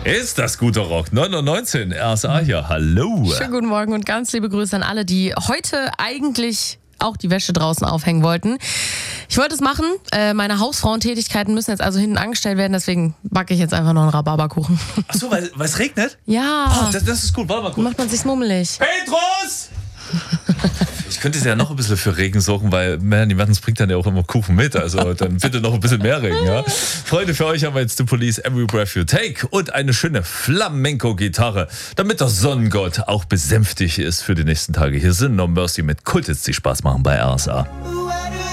Ist das guter Rock? 9:19 RSA hier. Hallo. Schönen guten Morgen und ganz liebe Grüße an alle, die heute eigentlich auch die Wäsche draußen aufhängen wollten. Ich wollte es machen. Meine Hausfrauentätigkeiten müssen jetzt also hinten angestellt werden, deswegen backe ich jetzt einfach noch einen Rhabarberkuchen. Achso, weil es regnet? Ja. Oh, das ist gut. Warte mal kurz. Macht man sich mummelig. Petrus! Ich könnte es ja noch ein bisschen für Regen sorgen, weil Melanie Mertens bringt dann ja auch immer Kuchen mit. Also dann bitte noch ein bisschen mehr Regen. Ja? Freunde, für euch haben wir jetzt The Police, Every Breath You Take und eine schöne Flamenco-Gitarre, damit der Sonnengott auch besänftigt ist für die nächsten Tage. Hier sind No Mercy mit Kult, die Spaß machen bei RSA.